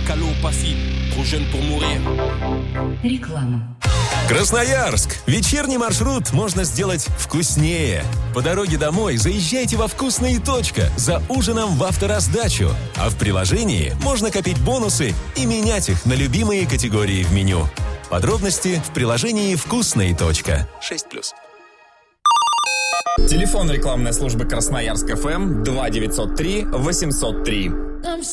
câlin au pas fit. Trop jeune pour mourir. Реклама. Красноярск. Вечерний маршрут можно сделать вкуснее. По дороге домой заезжайте во «Вкусная точка» за ужином в автораздачу. А в приложении можно копить бонусы и менять их на любимые категории в меню. Подробности в приложении «Вкусная точка». 6+. Телефон рекламной службы Красноярск ФМ 2903 803.